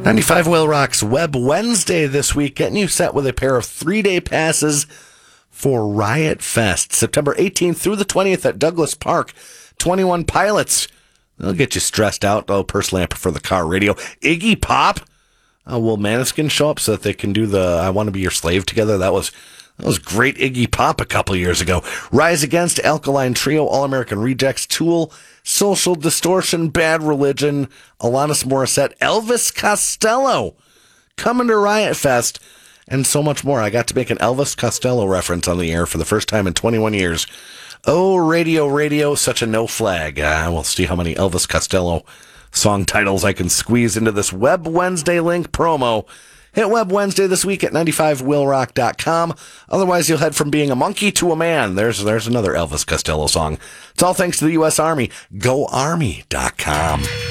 95 Will Rock's Web Wednesday this week, getting you set with a pair of 3-day passes for Riot Fest, September 18th through the 20th at Douglas Park. 21 Pilots. They'll get you stressed out. Oh, personally, I prefer the car radio. Iggy Pop. Will Maneskin show up so that they can do the I Want to Be Your Slave together? That was great Iggy Pop a couple years ago. Rise Against, Alkaline Trio, All-American Rejects, Tool, Social Distortion, Bad Religion, Alanis Morissette, Elvis Costello coming to Riot Fest, and so much more. I got to make an Elvis Costello reference on the air for the first time in 21 years. Oh, radio, such a no flag. We'll see how many Elvis Costello song titles I can squeeze into this Web Wednesday link promo. Hit Web Wednesday this week at 95willrock.com. Otherwise, you'll head from being a monkey to a man. There's another Elvis Costello song. It's all thanks to the U.S. Army. GoArmy.com.